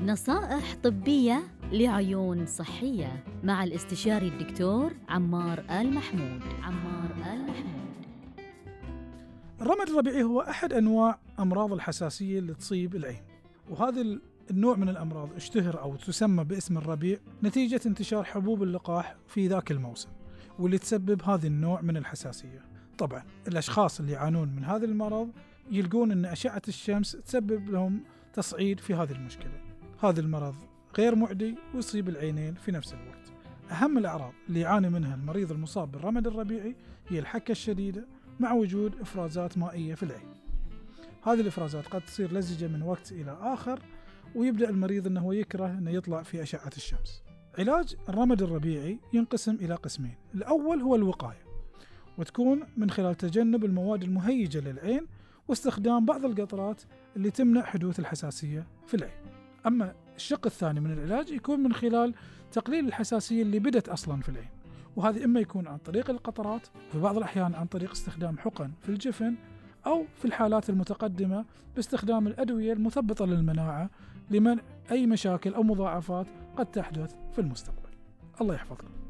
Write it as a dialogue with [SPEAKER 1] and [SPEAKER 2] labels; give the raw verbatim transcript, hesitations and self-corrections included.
[SPEAKER 1] نصائح طبية لعيون صحية مع الاستشاري الدكتور عمار آل محمود. عمار آل محمود.
[SPEAKER 2] الرمد الربيعي هو أحد أنواع أمراض الحساسية اللي تصيب العين، وهذا النوع من الأمراض اشتهر أو تسمى باسم الربيع نتيجة انتشار حبوب اللقاح في ذاك الموسم، واللي تسبب هذا النوع من الحساسية. طبعا الأشخاص اللي يعانون من هذا المرض يلقون أن أشعة الشمس تسبب لهم تصعيد في هذه المشكلة. هذا المرض غير معدي ويصيب العينين في نفس الوقت. أهم الأعراض اللي يعاني منها المريض المصاب بالرمد الربيعي هي الحكة الشديدة مع وجود إفرازات مائية في العين. هذه الإفرازات قد تصير لزجة من وقت إلى آخر، ويبدأ المريض أنه يكره أنه يطلع في أشعة الشمس. علاج الرمد الربيعي ينقسم إلى قسمين. الأول هو الوقاية، وتكون من خلال تجنب المواد المهيجة للعين واستخدام بعض القطرات اللي تمنع حدوث الحساسية في العين. أما الشق الثاني من العلاج يكون من خلال تقليل الحساسية اللي بدت أصلا في العين، وهذا إما يكون عن طريق القطرات، في بعض الأحيان عن طريق استخدام حقن في الجفن، أو في الحالات المتقدمة باستخدام الأدوية المثبطة للمناعة لمنع أي مشاكل أو مضاعفات قد تحدث في المستقبل. الله يحفظكم.